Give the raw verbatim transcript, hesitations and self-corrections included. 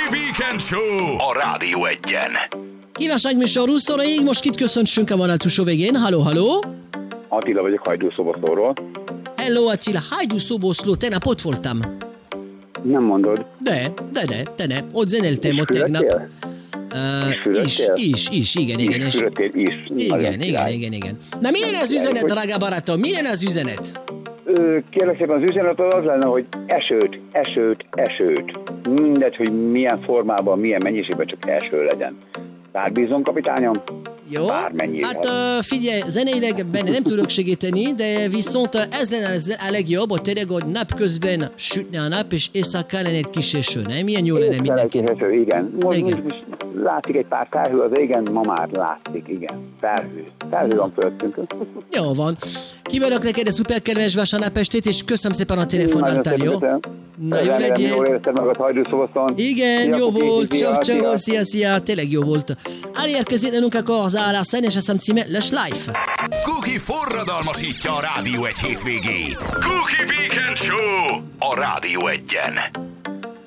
Weekend Show a Rádió egyen. Kívánságműsor húszóraig, most kit köszöntsünk a vonal túlsó végén. Halló, halló! Attila vagyok Hajdú-Szoboszlóról. Hello Attila, Hajdú-Szoboszló, tegnap ott voltam. Nem mondod. De, de, de, de ne, ott zenéltem ott tegnap. Uh, is, is, is, igen, igen. És fülöttél is. Igen, igen, igen, igen. Na milyen az üzenet, drága barátom, milyen az üzenet? Kérlek szépen, az üzenet az lenne, hogy esőt, esőt, esőt. Mindegy, hogy milyen formában, milyen mennyiségben, csak eső legyen. Bár bízom, kapitányom? Jó, hát uh, figyelj, zeneileg benne nem tudok segíteni, de viszont uh, ez lenne a legjobb, hogy tényleg, hogy napközben sütne a nap, és éjszaka lenne egy kis eső, nem? Milyen jó lenne mindenkinek. Eső, igen. Most, igen. Most látszik egy pár felhő az égen, ma már látszik, igen. Felhő. Felhő van fölöttünk. Jó van. Kívánok neked egy szuper kedves vasárnapestét, és köszönöm szépen a telefonáltál, jó? Na jó legyél. Jól érezted meg a Hajdú-Szoboszlón. Igen, szia, jó volt. Csak, csak, szia, szia. Tényleg jó volt. Elérkezett nunca cosa alla szenes címe Les Life. Cookie forradalmasítja a Rádió egy hétvégét. Cookie Weekend Show a Rádió egyen.